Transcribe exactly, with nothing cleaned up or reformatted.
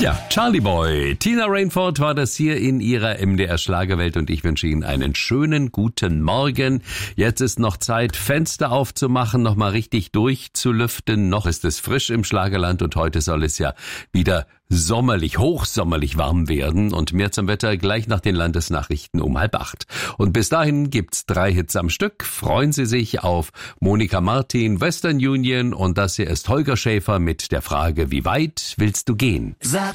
Ja, Charlie Boy. Tina Rainford war das hier in ihrer M D R Schlagerwelt und ich wünsche Ihnen einen schönen guten Morgen. Jetzt ist noch Zeit, Fenster aufzumachen, noch mal richtig durchzulüften. Noch ist es frisch im Schlagerland und heute soll es ja wieder sommerlich, hochsommerlich warm werden und mehr zum Wetter gleich nach den Landesnachrichten um halb acht. Und bis dahin gibt's drei Hits am Stück. Freuen Sie sich auf Monika Martin, Western Union und das hier ist Holger Schäfer mit der Frage, wie weit willst du gehen? Sag